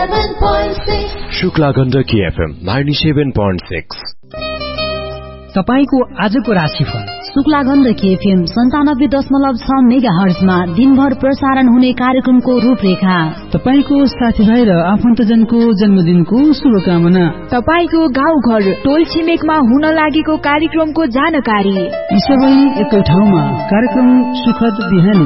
Shukla Gandaki FM 97.6। तपाईको आजको राशिफल। शुक्ला गण्डकी FM 97.6 मेगाहर्जमा दिनभर प्रसारण हुने कार्यक्रमको रूपरेखा। तपाईको साथीभाइ र आफन्तजनको जन्मदिनको शुभकामना। तपाईको गाउँघर टोल छिमेकमा हुन लागेको कार्यक्रमको जानकारी। यी सबै एकै ठाउँमा कार्यक्रम सुखद बिहानी।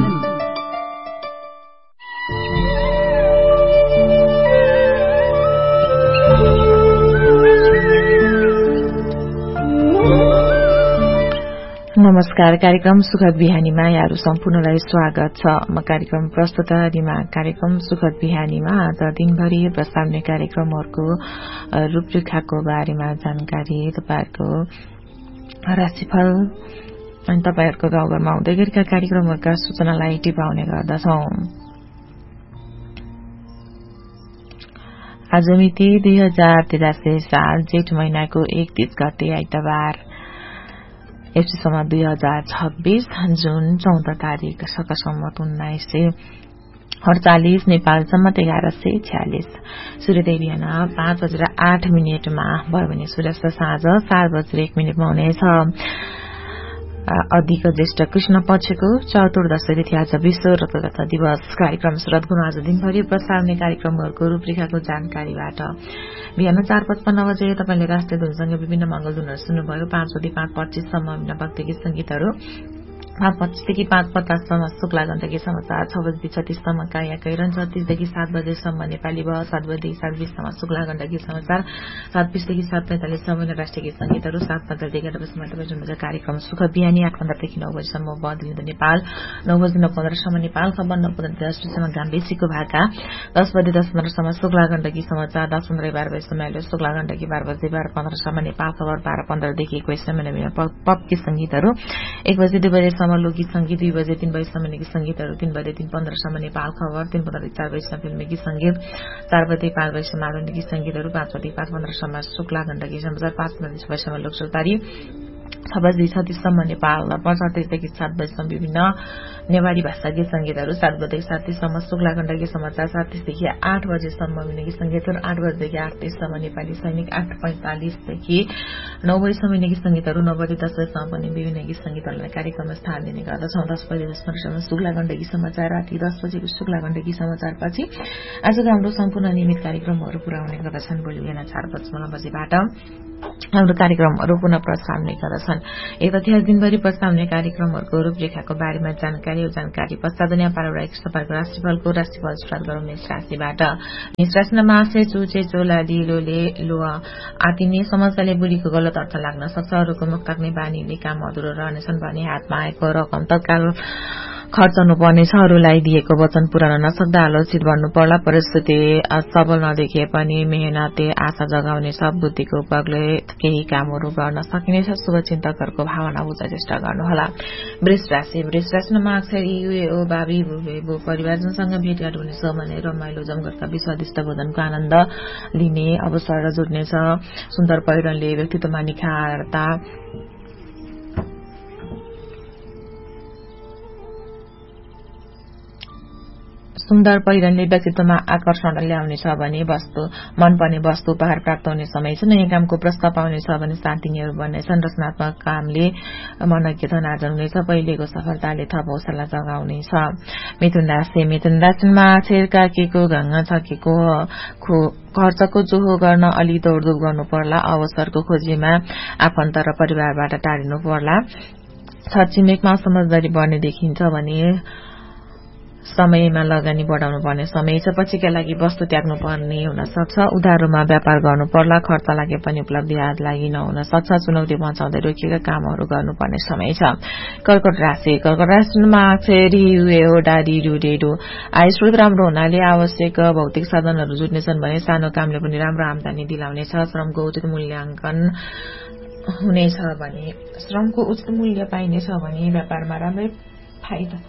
नमस्कार। कार्यक्रम सुखद बिहानीमा यहाँहरु सम्पूर्णलाई स्वागत छ। म कार्यक्रम प्रस्तुता रिमा। कार्यक्रम सुखद बिहानीमा आज दिनभरि प्रसारण कार्यक्रमहरुको रूपरेखाको बारेमा जानकारी, तपाईहरुको राशिफल अनि तपाईहरुको गाउँघरमा हुँदै गरेका कार्यक्रमहरुका सूचनालाई टिपाउने गर्दछौं। आज मिति 2083 साल जेठ महिनाको 31 गते आइतबार, एप्रिलसम्म 2026 जुन 14 तारिक शक सम्वत 1948 नेपाल सम्मत 1146। सूर्योदय बिहान 5:08 भयो भने सूर्यास्त साँझ 4:01 हुनेछ। अधिक ज्येष्ठ कृष्ण पक्षको चतुर्दशी तिथि आज विश्व रक्तदाता दिवस। कार्यक्रम सुरुवात गरौँ आज दिनभरि प्रसारण कार्यक्रमहरूको रूपरेखाको जानकारीबाट। बिहान 4:55 बजे तपाईले राष्ट्रिय धुनसँग विभिन्न मंगल धुनहरू सुन्नुभयो। 5:25 सम्म विभिन्न भक्ति गीत संगीतहरू, 5:25 देखि 5:50 सम्म शुक्ला गण्डकी समाचार, 6:36 सम्म काया कैरन, 36 देखि 7 बजेसम्म नेपाली बहस, 7 बजेदेखि 7:20 सम्म शुक्ला गण्डकी समाचार, 7:20 देखि 7:45 सम्म राष्ट्रिय गीत संगीतहरू, 7:15 देखि 8 बजेसम्म तपाईँ कार्यक्रम सुख बिहानी, 8:15 देखि 9 बजेसम्म बदलिँदो नेपाल, 9:15 सम्म नेपाल खबर, 9:15 सम्म गाम्बेसीको भाका, 10:10 सम्म शुक्ला गण्डकी समाचार, 10:15 12 बजेसम्म शुक्ला गण्डकी, 12 बजे 12:15 सम्म नेपाल खबर, 12:15 देखि 21 सम्म पप गीत संगीतहरू, 1 बजे 2 बजे लोकगीत संगीत, 2 बजे 3 बजेसम्म गीत संगीतहरू, 3 बजे 3:15 सम्म नेपाल खबर, 3:15 4 बजेसम्म फिल्मी गीत संगीत, 4 बजे 5 बजेसम्म आधुनिक गीत संगीतहरू, 5 बजे 5:15 सम्म शुक्ला गण्डकी समाचार, 5 बजेसम्म लोकसरकारी, 6 बजे 36 सम्म नेपाल दर्पण, 37 देखि 7 बजेसम्म विभिन्न नेवारी भाषा गीत संगीतहरू, 7 बजे 37 सम्म शुक्ला गण्डकी समाचार, 37 देखि 8 बजेसम्म विभिन्न गीत संगीतहरू, 8 बजेदेखि 8:30 सम्म नेपाली सैनिक, 8:45 देखि 9 बजेसम्म गीत संगीतहरू, 9 बजे 10 बजेसम्म पनि विभिन्न गीत संगीतहरूलाई कार्यक्रममा स्थान दिने गर्दछौं। 10 बजे 10 मिनटसम्म शुक्ला गण्डकी समाचार, राति 10 बजेको शुक्ला गण्डकी समाचारपछि आजको हाम्रो सम्पूर्ण नियमित कार्यक्रमहरू पूरा हुने गर्दछन्। भोलि बिहान 4:55 बजेबाट हाम्रो कार्यक्रमहरू पुनः प्रसारण हुने गर्दछन्। एक तथ्यास दिनभरि प्रसारण हुने कार्यक्रमहरूको रूपरेखाको बारेमा जानकारी पश्चात दुनियाँ पारिवारिक तपाईँको राशिफलको राशिफल सुरुवात गरौँ मेष राशिबाट। मेष राशिमा मासे चुचे चोला लिलोले लोहा आतिने समस्याले बुढीको गलत अर्थ लाग्न सक्छ। अरूको मुख ताक्ने बानीले काम अधुरो रहनेछन् भने हातमा आएको रकम तत्काल खर्चनु पर्नेछ। अरूलाई दिएको वचन पुर्याउन नसक्दा आलोचित बन्नु पर्ला। परिस्थिति सबल नदेखिए पनि मेहनतले आशा जगाउनेछ। बुद्धिको उपयोगले केही कामहरू गर्न सकिनेछ। शुभचिन्तकहरूको भावना बुझाइ चेष्टा गर्नुहोला। वृष राशिमा मार्क्सर युएओ बाबी बुबेबु परिवारजनसँग भेटघाट हुनेछ भने रमाइलो जमघटका विस्वादिष्ट भोजनको आनन्द लिने अवसर जुट्नेछ। सुन्दर पहिरनले व्यक्तित्वमा निखारता सुन्दर पहिरनले व्यक्तित्वमा आकर्षण ल्याउनेछ भने मनपर्ने वस्तु उपहार प्राप्त हुने समय छ। नयाँ कामको प्रस्ताव पाउनेछ भने साथीहरू बन्नेछन्। रचनात्मक कामले मनज्ञता नार्जन हुनेछ। पहिलेको सफलताले थप हौसला जगाउनेछ। मिथुन राशिमा छेरका केको घाङ्गा छकेको खर्चको जोहो गर्न अलि दौडधुप गर्नु पर्ला। अवसरको खोजीमा आफन्त र परिवारबाट टाढिनु पर्ला। छरछिमेकमा समझदारी बढ्ने देखिन्छ भने समयमा लगानी बढाउनु पर्ने समय छ। पछिका लागि वस्तु त्याग्नु पर्ने हुन सक्छ। उधारोमा व्यापार गर्नु पर्ला। खर्च लागे पनि उपलब्धि आज लागि नहुन सक्छ। चुनौती बचाउँदै रोकिएका कामहरू गर्नुपर्ने समय छ। कर्कट राशिमा आय स्रोत राम्रो हुनाले आवश्यक भौतिक साधनहरू जुट्नेछन् भने सानो कामले पनि राम्रो आमदानी दिलाउनेछ। श्रमको उचित मूल्य पाइनेछ भने व्यापारमा राम्रै फाइदा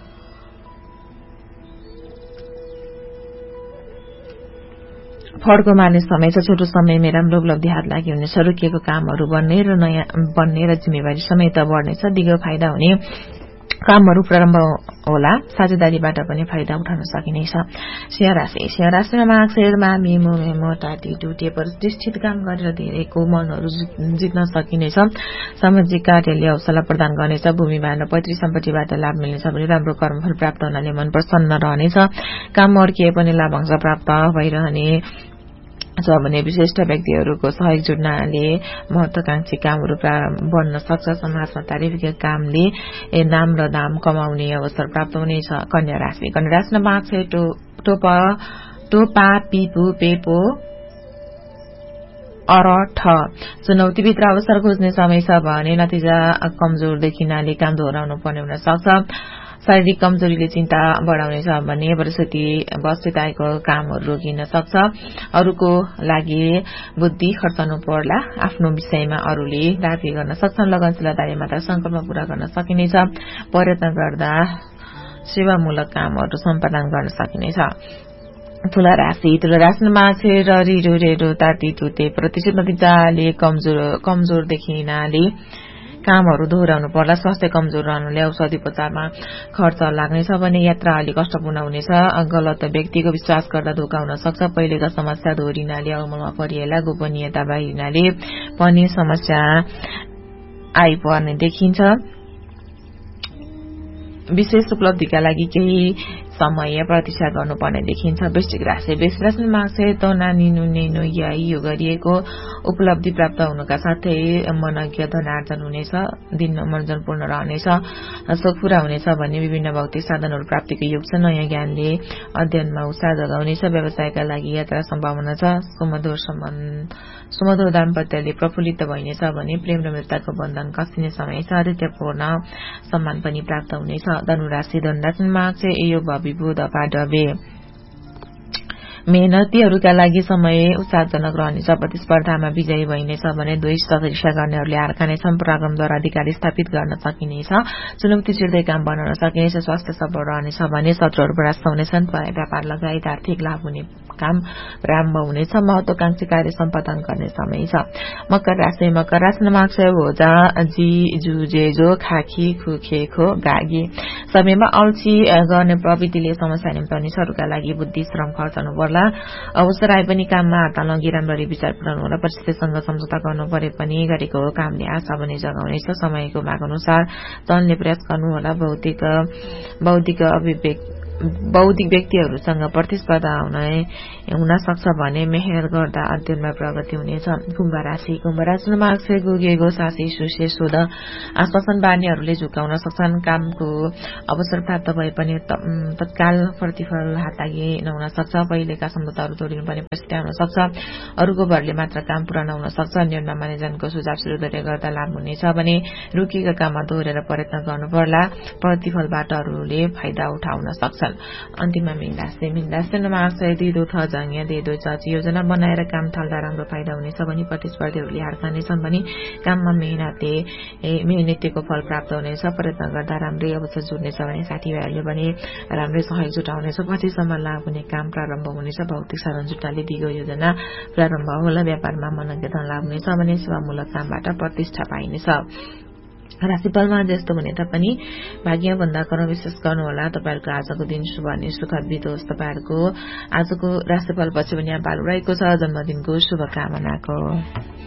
फड्को मार्ने समय छ। छोटो समयमै राम्रो उपलब्धि हात लागि हुनेछ। रोकिएको कामहरू बन्ने र जिम्मेवारी समेत बढ्नेछ। दिगो फाइदा हुने कामहरू प्रारम्भ होला, साझेदारीबाट पनि फाइदा उठाउन सकिनेछ। सिंह राशिमा माघ शेरमा मेमो टाटी टुटे प्रतिष्ठित काम गरेर धेरैको मनहरू जित्न सकिनेछ। सामाजिक कार्यले हौसला प्रदान गर्नेछ। भूमि भान र पैतृक सम्पत्तिबाट लाभ मिल्नेछ भने राम्रो कर्मफल प्राप्त हुनाले मन प्रसन्न रहनेछ। काममा अड्किए पनि लाभांश प्राप्त भइरहने छ भने विशिष्ट व्यक्तिहरूको सहयोग जुट्नाले महत्वाकांक्षी कामहरू बन्न सक्छ। समाजमा तारिफका कामले नाम र दाम कमाउने अवसर प्राप्त हुनेछ। कन्या राशिमा माघ से टोपा पिपु पेपो अरठ चुनौतीभित्र अवसर खोज्ने समय छ भने नतिजा कमजोर देखिनाले काम दोहोऱ्याउनु पर्ने हुन सक्छ। शारीरिक कमजोरीले चिन्ता बढ़ाउनेछ भने परिस्थिति बस्दै आएको कामहरू रोकिन सक्छ। अरूको लागि बुद्धि खर्चनु पर्ला। आफ्नो विषयमा अरूले दाबी गर्न सक्छन्। लगनशीलताले मात्र संकल्प पूरा गर्न सकिनेछ। प्रयत्न गर्दा सेवामूलक कामहरू सम्पादन गर्न सकिनेछ। तुला राशिमा माघ शेर रिरो रेरो ताती टुटे प्रतिशत नतिजाले कमजोर देखिनाले कामहरू दोहोऱ्याउनु पर्ला। स्वास्थ्य कमजोर रहनुले औषधि उपचारमा खर्च लाग्नेछ भने यात्रा अलि कष्टपूर्ण हुनेछ। गलत व्यक्तिको विश्वास गर्दा धोका हुन सक्छ। पहिलेका समस्या दोहोरिनाले अमलमा परिएला। गोपनीयता बाहिरिनाले पनि समस्या आइपर्ने देखिन्छ। विशेष उपलब्धिका लागि केही समय प्रतीक्षा गर्नुपर्ने देखिन्छ। वृश्चिक राशिमा माघ से तो नानिनु नेनो यो गरिएको उपलब्धि प्राप्त हुनुका साथै मनज्ञ धनार्जन हुनेछ। दिन मनोरञ्जनपूर्ण रहनेछ। सोख पूरा हुनेछ भने विभिन्न भौतिक साधनहरू प्राप्तिको योग छ। नयाँ ज्ञानले अध्ययनमा उत्साह जगाउनेछ। व्यवसायका लागि यात्रा सम्भावना छ। सुमधुर दाम्पत्यले प्रफुल्लित भइनेछ भने प्रेम र मित्रताको बन्धन कसिने समय छ। हृदयपूर्ण सम्मान पनि प्राप्त हुनेछ। धनुराशि माघ से यो भविभूत डबे मेहनतीहरूका लागि समय उत्साहजनक रहनेछ। प्रतिस्पर्धामा विजयी भइनेछ भने द्वेष तथा ईर्ष्या गर्नेहरूले हार खानेछन्। पराक्रमद्वारा अधिकार स्थापित गर्न सकिनेछ। चुनौती छिर्दै काम बनाउन सकिनेछ। स्वास्थ्य सबल रहनेछ भने शत्रुहरू परास्त हुनेछन्। व्यापार लगायत आर्थिक लाभ हुने काम प्रारम्भ हुनेछ। महत्वाकांक्षी कार्य सम्पादन गर्ने समय छ। मकर राशिमा माघ से भोजा जी जुजेजो खाखी खुखेखो गागी समयमा अल्छी गर्ने प्रवृत्तिले समस्या निम्ताउनेछ। अरूका लागि बुद्धि श्रम खर्चनु पर्ला। अवसर आए पनि काममा हात नलगी राम्ररी विचार पुर्याउनु होला। परिस्थितिसँग सम्झौता गर्नु परे पनि गरेको कामले आशा पनि जगाउनेछ। समयको माग अनुसार चल्ने प्रयास गर्नु होला। बौद्धिक व्यक्तिहरूसँग प्रतिस्पर्धा हुन सक्छ भने मेहनत गर्दा अध्ययनमा प्रगति हुनेछ। कुम्भ राशिमा माघ से गुगेगो सासी सुसे सोध आश्वासन बार्नेहरूले झुकाउन सक्छन्। कामको अवसर प्राप्त भए पनि तत्काल प्रतिफल हातलागी नहुन सक्छ। पहिलेका सम्झौताहरू तोडिनु पर्ने परिस्थिति आउन सक्छ। अरूको भरले मात्र काम पूरा नहुन सक्छ। नियममा मानिजनको सुझाव सुरुदय गर्दा लाभ हुनेछ भने रोकिएका काममा दोहोरेर प्रयत्न गर्नु पर्ला। प्रतिफलबाट अरूले फाइदा उठाउन सक्छन्। अन्तिममा मीनराशि माघ से दिदो थ जङ्गिया दिदो चाची योजना बनाएर काम थाल्दा राम्रो फाइदा हुनेछ भने प्रतिस्पर्धीहरूले हार खानेछन् भने काममा मेहनतीको फल प्राप्त हुनेछ। प्रयत्न गर्दा राम्रै अवसर जुट्नेछ भने साथीभाइहरूले पनि राम्रै सहयोग जुटाउनेछ। पछिसम्म लाभ हुने काम प्रारम्भ हुनेछ। भौतिक साधन जुटाले दिगो योजना प्रारम्भ होला। व्यापारमा मनज्ञ धन लाभ हुनेछ भने सेवामूलक कामबाट प्रतिष्ठा पाइनेछ। राशिफलमा जस्तो भने पनि भाग्यभन्दा कर्म विशेष गर्नुहोला। तपाईहरूको आजको दिन शुभ अनि सुखद बितोस्। तपाईहरूको आजको राशिफल पछि पनि यहाँ पालो रहेको छ जन्मदिनको शुभकामनाको।